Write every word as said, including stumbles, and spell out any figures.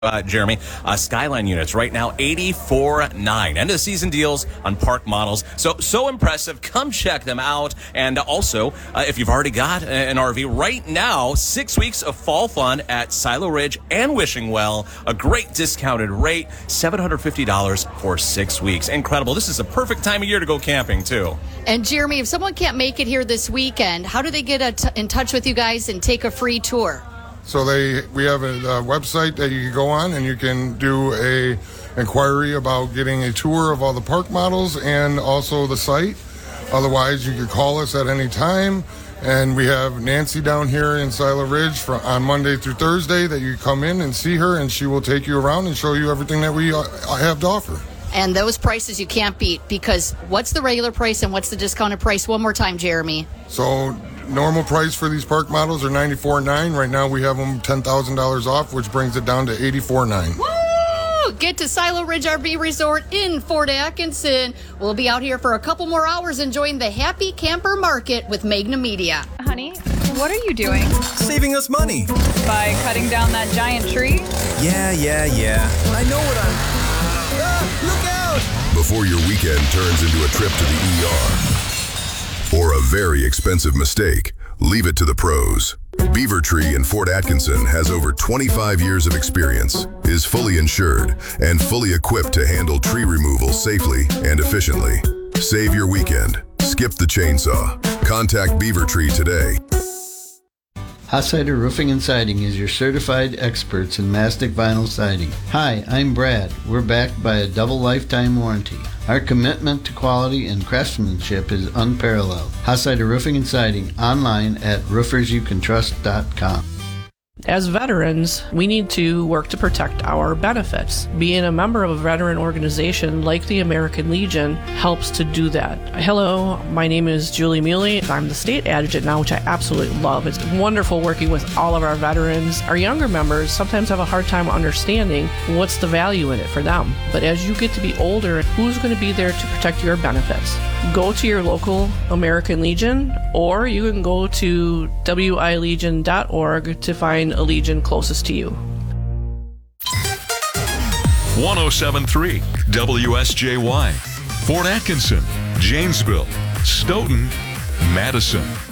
Uh, Jeremy, uh, Skyline units right now eighty-four nine. End of season deals on park models. So, so impressive. Come check them out. And also, uh, if you've already got an R V right now, six weeks of fall fun at Silo Ridge and Wishing Well. A great discounted rate, seven hundred fifty dollars for six weeks. Incredible. This is a perfect time of year to go camping, too. And Jeremy, if someone can't make it here this weekend, how do they get a t- in touch with you guys and take a free tour? So they, we have a, a website that you can go on and you can do a inquiry about getting a tour of all the park models and also the site. Otherwise, you can call us at any time. And we have Nancy down here in Silo Ridge for, on Monday through Thursday that you come in and see her, and she will take you around and show you everything that we uh, have to offer. And those prices you can't beat, because what's the regular price and what's the discounted price? One more time, Jeremy. So normal price for these park models are ninety-four nine. Right now we have them ten thousand dollars off, which brings it down to eighty-four nine. Woo! Get to Silo Ridge R V Resort in Fort Atkinson. We'll be out here for a couple more hours enjoying the Happy Camper Market with Magna Media. Honey, what are you doing? Saving us money. By cutting down that giant tree? Yeah, yeah, yeah. I know what I'm... Ah, look out! Before your weekend turns into a trip to the E R or a very expensive mistake, leave it to the pros. Beaver Tree in Fort Atkinson has over twenty-five years of experience, is fully insured, and fully equipped to handle tree removal safely and efficiently. Save your weekend. Skip the chainsaw. Contact Beaver Tree today. Hossider Roofing and Siding is your certified experts in mastic vinyl siding. Hi, I'm Brad. We're backed by a double lifetime warranty. Our commitment to quality and craftsmanship is unparalleled. Hossider Roofing and Siding, online at roofers you can trust dot com. As veterans, we need to work to protect our benefits. Being a member of a veteran organization like the American Legion helps to do that. Hello, my name is Julie Muley. I'm the state adjutant now, which I absolutely love. It's wonderful working with all of our veterans. Our younger members sometimes have a hard time understanding what's the value in it for them. But as you get to be older, who's going to be there to protect your benefits? Go to your local American Legion, or you can go to w i legion dot org to find a Legion closest to you. one oh seven point three W S J Y, Fort Atkinson, Janesville, Stoughton, Madison.